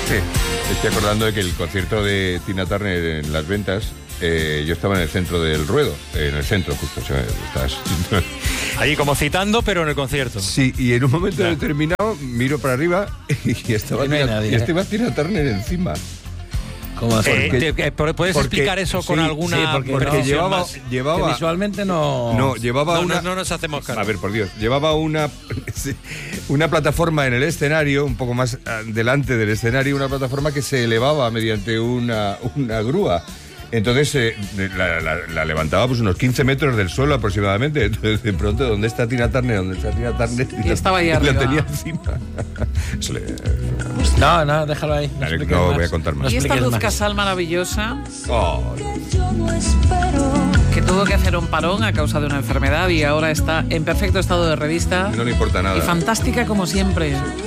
Estoy acordando de que el concierto de Tina Turner en Las Ventas, yo estaba en el centro del ruedo, en el centro justo. O sea, Ahí como citando, pero en el concierto. Sí, y en un momento determinado miro para arriba y estaba Tina Turner encima. ¿Cómo así? ¿Puedes explicar eso con alguna...? Sí, porque llevaba que visualmente no nos hacemos caso. A ver, por Dios, llevaba una plataforma en el escenario, un poco más delante del escenario, una plataforma que se elevaba mediante una grúa. Entonces la levantaba pues unos 15 metros del suelo aproximadamente. Entonces de pronto, ¿dónde está Tina Turner? Y estaba ahí arriba. La tenía encima. No, déjalo ahí. No voy a contar más. Y esta Luz Casal maravillosa, que tuvo que hacer un parón a causa de una enfermedad y ahora está en perfecto estado de revista. No le importa nada. Y fantástica como siempre.